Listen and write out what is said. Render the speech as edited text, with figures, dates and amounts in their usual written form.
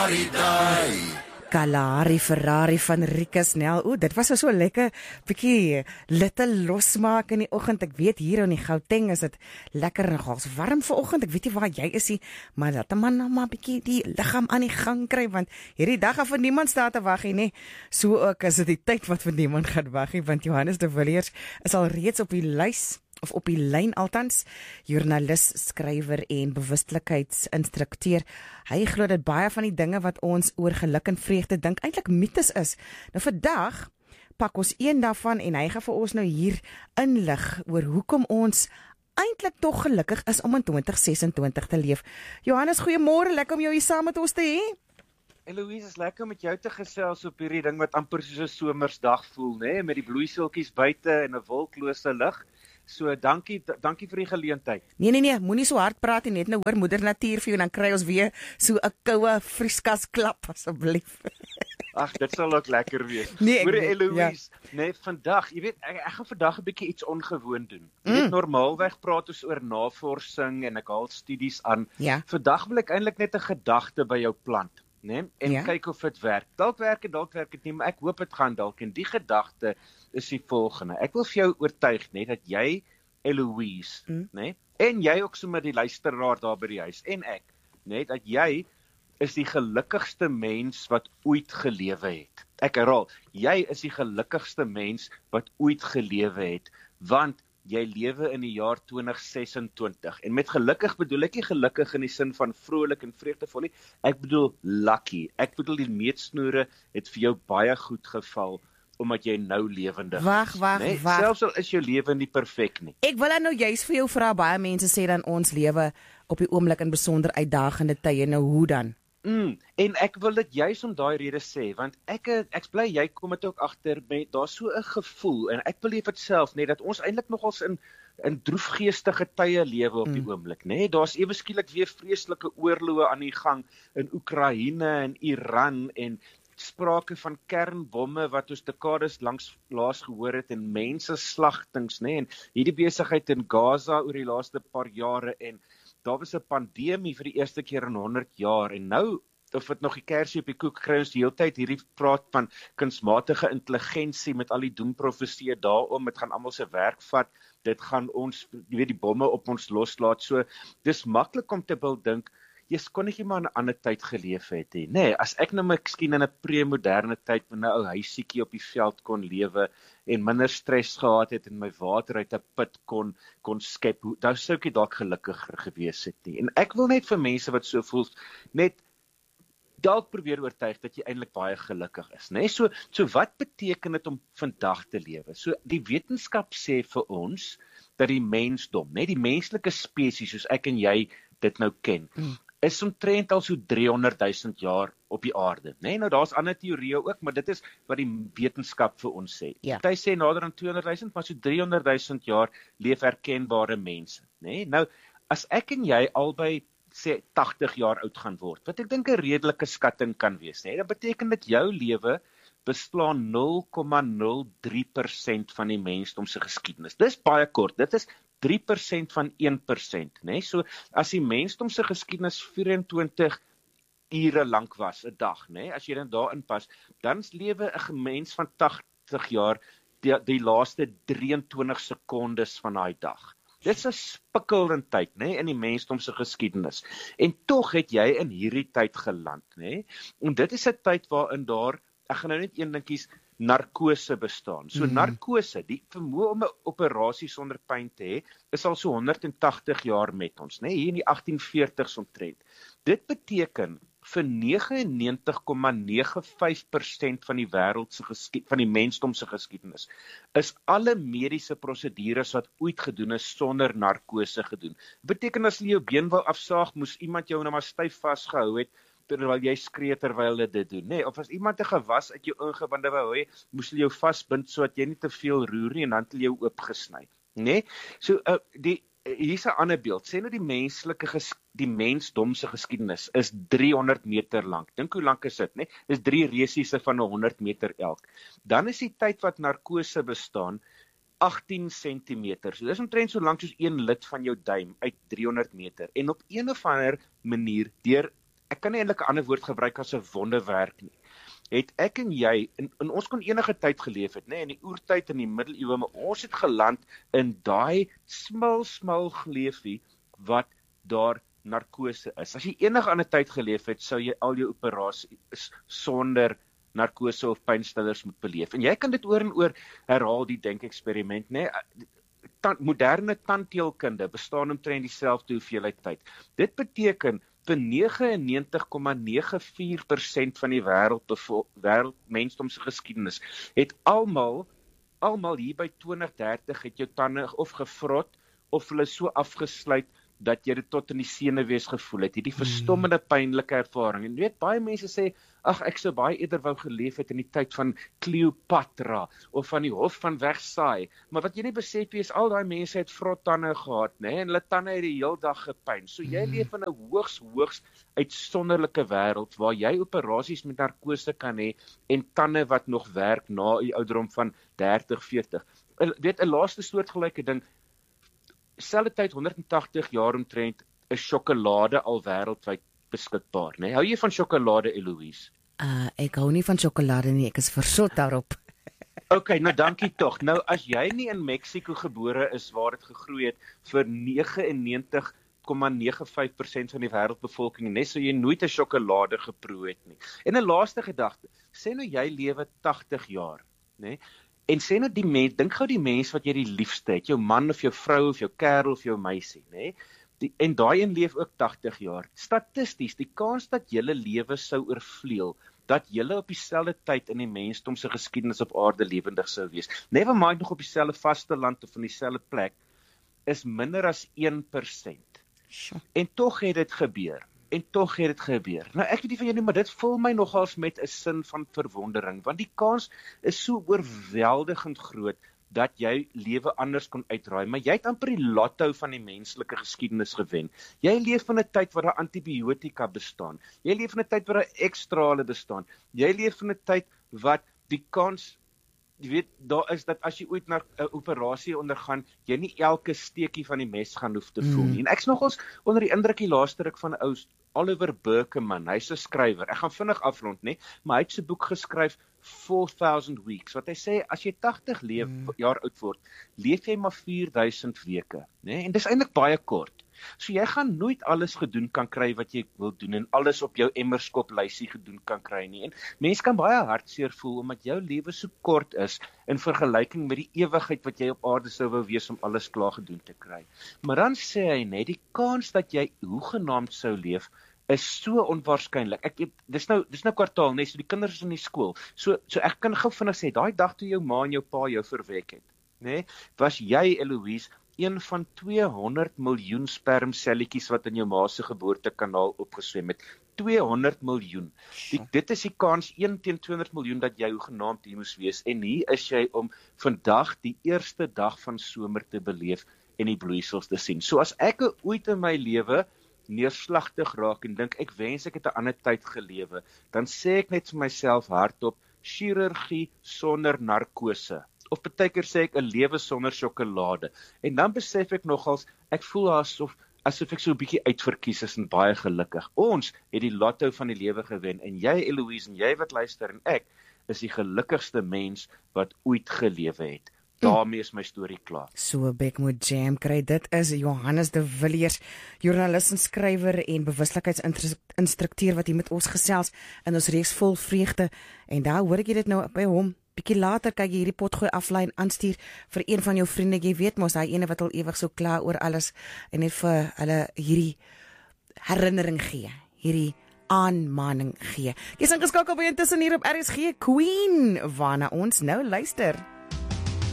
Kalahari Ferrari van Rika Snell. Dit was so lekker, bietjie little losmaak in die oggend. Ek weet hier in die Gauteng is dit lekker en gaas warm vanoggend. Ek weet nie waar jy is nie, maar dat 'n man nou maar bietjie die liggaam aan die gang kry, want hierdie dag gaan vir niemand staan te wag nie. So ook is dit die tyd wat vir niemand gaan wag nie, want Johannes de Villiers is al reeds op die lys, of op die lyn altans, joernalis, skrywer en bewustelikeidsinstrukteur. Hy glo dat baie van die dinge wat ons oor geluk en vreugde dink eintlik mites is. Nou vandag pak ons een daarvan en hy gaan vir ons nou hier inlig oor hoekom ons eintlik tog gelukkig is om in 2026 te leef. Johannes, goeiemôre, lekker om jou hier saam met ons te hê. Eloise, is lekker om met jou te gesels op hierdie ding wat amper soos 'n somersdag voel, né? Met die bloeiseltjies buite en 'n wolklose lug. So dankie vir die geleentheid. Nee, moenie so hard praat nie, net nou hoor moeder natuur vir jou, dan kry ons weer so 'n koue vrieskas klap asseblief. Ag, dit sal ook lekker wees. Nee, Hoor Eloise, nee, vandag, jy weet, ek gaan vandag 'n bietjie iets ongewoon doen. Jy weet, normaalweg praat ons oor navorsing en ek haal studies aan. Ja. Vandag wil ek eintlik net 'n gedagte by jou plant, né? En kyk of dit werk. Dalk werk dit nie, maar ek hoop dit gaan dalk. En die gedagte is die volgende. Ek wil vir jou oortuig net dat jy, Eloise, né? En jy ook sommer die luisteraar daar by die huis en ek, net dat jy is die gelukkigste mens wat ooit gelewe het. Ek herhaal, jy is die gelukkigste mens wat ooit gelewe het, want jy lewe in die jaar 2026. En met gelukkig bedoel ek nie gelukkig in die sin van vrolik en vreugdevol nie. Ek bedoel lucky. Ek bedoel die meetsnoere het vir jou baie goed geval omdat jy nou lewendig is. Wag. Selfs al is jou lewe nie perfek nie. Ek wil nou juist vir jou vra, baie mense sê dan ons lewe op die oomblik in besonder uitdagende tye. Nou hoe dan? En ek wil dit juis om daai rede sê, want ek bly jy kom dit ook agter, daar's so 'n gevoel en ek beleef dit self net dat ons eintlik nogals in droefgeestige tye lewe op die oomblik, né? Daar's ewe skielik weer vreeslike oorloë aan die gang in Oekraïne en Iran en sprake van kernbomme wat ons dekades langs laas gehoor het en menseslagtings, né? En hierdie besigheid in Gaza oor die laaste paar jare en daar was 'n pandemie vir die eerste keer in 100 jaar en nou, of dit nog die kersie op die koek kry ons die hele tyd hierdie praat van kunsmatige intelligensie met al die doemprofeseë daarom, dit gaan almal se werk vat, dit gaan ons, jy weet, die bomme op ons loslaat, so dis maklik om te wil dink, kon ek nie maar in 'n ander tyd geleef het nie. Nee, as ek nou miskien in 'n pre-moderne tyd met 'n ou huisiekie op die veld kon lewe en minder stres gehad het en my water uit 'n put kon skep, dan sou ek dalk gelukkiger gewees het nie. En ek wil net vir mense wat so voel, net dalk probeer oortuig dat jy eintlik baie gelukkig is, né? So wat beteken dit om vandag te lewe? So die wetenskap sê vir ons dat die mensdom, né, die menslike spesies soos ek en jy dit nou ken, is omtrent al so 300 000 jaar op die aarde, né? Nou daar's ander teorieë ook, maar dit is wat die wetenskap vir ons sê. Ja. Party sê nader aan 200 000, maar so 300 000 jaar leef erkenbare mense, né? Nou as ek en jy albei sê 80 jaar oud gaan word, wat ek dink 'n redelike skatting kan wees, né? Dan beteken dit jou lewe beslaan 0,03% van die mensdom se geskiedenis. Dis baie kort. Dit is 3% van 1%, né? So as die mensdom se geskiedenis 24 ure lank was, 'n dag, né? As jy dan daarin pas, dan lewe 'n mens van 80 jaar die laaste 23 sekondes van daai dag. Dit is 'n spikkel in tyd, né, in die mensdom se geskiedenis. En tog het jy in hierdie tyd geland, né? En dit is 'n tyd waarin ek gaan nou net een dingetjies, narkose bestaan. So narkose, die vermoë om 'n operasie sonder pyn te hê, is al so 180 jaar met ons, né? Hier in die 1840s omtrent. Dit beteken vir 99,95% van die wêreld se van die mensdom se geskiedenis is alle mediese prosedures wat ooit gedoen is sonder narkose gedoen. Beteken as jy jou been wou afsaag, moes iemand jou nou maar styf vasgehou het terwyl jy skree terwyl hulle dit doen, né? Of as iemand 'n gewas uit jou ingewande wou hê, moes hulle jou vasbind sodat jy nie te veel roer nie en dan het hulle jou oopgesny, né? So hier's 'n ander beeld. Sê nou die mensdom se geskiedenis is 300 meter lank. Dink hoe lank is dit, né? Dis 3 resiese van 100 meter elk. Dan is die tyd wat narkose bestaan 18 centimeter. So dis omtrent so lank soos een lid van jou duim uit 300 meter. En op een of ander manier deur ek kan nie eintlik 'n ander woord gebruik as 'n wonderwerk nie. Het ek en jy, en ons kon enige tyd geleef het, in die oertyd, in die middeleeue, maar ons het geland in daai smal geleefie wat daar narkose is. As jy enige ander tyd geleef het, sou jy al jou operasies sonder narkose of pynstillers moet beleef. En jy kan dit oor en oor herhaal, die denkeksperiment, moderne tandheelkunde bestaan omtrent dieselfde hoeveelheid tyd. Dit beteken vir 99,94% van die wêreldmensdom se geskiedenis het almal hier by 2030 het jou tande of gevrot of hulle so afgesluit dat jy dit tot in die senuwees gevoel het. Hierdie verstommende pynlike ervaring. En jy weet, baie mense sê, ag, ek sou baie eerder wou geleef het in die tyd van Cleopatra of van die hof van Versailles. Maar wat jy nie besef is, al daai mense het vrot tande gehad, en hulle tande het die heel dag gepyn. So jy leef in 'n hoogs uitsonderlike wêreld waar jy operasies met narkose kan hê en tande wat nog werk na die ouderdom van 30, 40. Weet, 'n laaste soortgelyke ding, selfde tyd 180 jaar omtrent is sjokolade al wêreldwyd beskikbaar, Hou jy van sjokolade, Eloise? Ek hou nie van sjokolade nie, ek is versot daarop. Okay, nou dankie tog. Nou as jy nie in Mexico gebore is waar dit gegroei het vir 99,95% van die wêreldbevolking, sou jy nooit 'n sjokolade geproe het nie. En 'n laaste gedagte, sê nou jy lewe 80 jaar, En sê nou dink gou die mens wat jy die liefste het, jou man of jou vrou of jou kerel of jou meisie, en daai een leef ook 80 jaar. Statisties, die kans dat julle lewe sou oorvleuel, dat julle op dieselfde tyd in die mensdom se geskiedenis op aarde lewendig sou wees, never mind nog op dieselfde vasteland of in dieselfde plek, is minder as 1%. En tog het dit gebeur. Nou ek weet nie van jou nie, maar dit vul my nogals met 'n sin van verwondering, want die kans is so oorweldigend groot dat jy lewe anders kon uitraai, maar jy het amper die lotto van die menslike geskiedenis gewen. Jy leef in 'n tyd waar daar antibiotika bestaan. Jy leef in 'n tyd waar daar ekstrale bestaan. Jy leef in 'n tyd wat die kans, jy weet, daar is dat as jy ooit na 'n operasie ondergaan, jy nie elke steekie van die mes gaan hoef te voel nie. En ek's nogals onder die indruk die laaste ruk van 'n ou Oliver Burkeman, hy's 'n skrywer. Ek gaan vinnig afrond, maar hy het 'n boek geskryf 4000 Weeks, wat hy sê as jy 80 jaar oud word, leef jy maar 4000 weke, En dis eintlik baie kort. So jy gaan nooit alles gedoen kan kry wat jy wil doen en alles op jou emmerskop lysie gedoen kan kry nie. En mense kan baie hartseer voel omdat jou lewe so kort is in vergelyking met die ewigheid wat jy op aarde sou wou wees om alles klaar gedoen te kry. Maar dan sê hy die kans dat jy hoegenaamd sou leef is so onwaarskynlik. Dis nou kwartaal, so die kinders is in die skool. So ek kan gou vinnig sê, daai dag toe jou ma en jou pa jou verwek het, was jy, Eloise, een van 200 miljoen spermselletjies wat in jou ma se geboortekanaal opgeswem het. 200 miljoen. Dit is die kans 1 teen 200 miljoen dat jy hoegenaamd hier moes wees. En hier is jy om vandag die eerste dag van somer te beleef en die bloeisels te sien. So as ek ooit in my lewe neerslagtig raak en dink ek wens ek het 'n ander tyd gelewe, dan sê ek net vir myself hardop, chirurgie sonder narkose. Of partykeer sê ek 'n lewe sonder sjokolade. En dan besef ek nogals, ek voel asof ek so 'n bietjie uitverkies is en baie gelukkig. Ons het die lotto van die lewe gewen en jy, Eloise, en jy wat luister en ek is die gelukkigste mens wat ooit gelewe het. Daarmee is my storie klaar. So bek moet jam kry. Dit is Johannes de Villiers, joernalis en skrywer en bewustheidsinstrukteur wat hier met ons gesels in ons reeks Vol Vreugde. En daar hoor ek jy dit nou by hom. Bietjie later kyk jy hierdie potgooi aflyn aanstuur vir een van jou vriende. Jy weet mos, hy ene wat al ewig so kla oor alles en net vir hulle hierdie herinnering gee, hierdie aanmaning gee. Jy's ingeskakel by Intussen hier op RSG. Queen, waarna ons nou luister.